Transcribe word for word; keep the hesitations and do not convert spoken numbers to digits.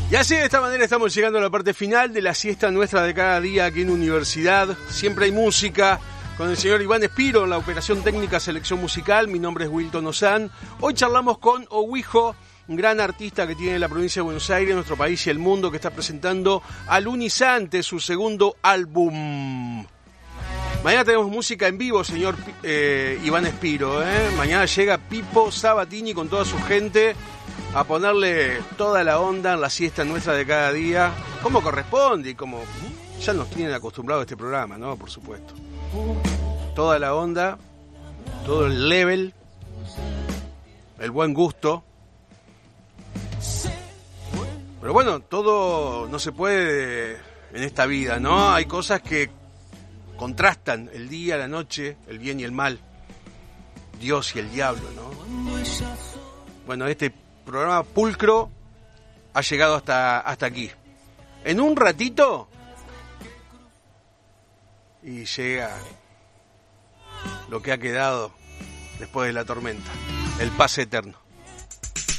Y así de esta manera estamos llegando a la parte final de la siesta nuestra de cada día aquí en Universidad. Siempre hay música con el señor Iván Espiro en la operación técnica selección musical. Mi nombre es Wilton Ozán. Hoy charlamos con Owijo, un gran artista que tiene la provincia de Buenos Aires, nuestro país y el mundo, que está presentando Alunizante, su segundo álbum. Mañana tenemos música en vivo, señor eh, Iván Espiro. ¿eh? Mañana llega Pipo Sabatini con toda su gente a ponerle toda la onda en la siesta nuestra de cada día, como corresponde y como ya nos tienen acostumbrado a este programa, ¿no? Por supuesto. Toda la onda, todo el level, el buen gusto. Pero bueno, todo no se puede en esta vida, ¿no? Hay cosas que contrastan el día, la noche, el bien y el mal, Dios y el diablo, ¿no? Bueno, este programa pulcro ha llegado hasta, hasta aquí. En un ratito y llega lo que ha quedado después de la tormenta, el pase eterno.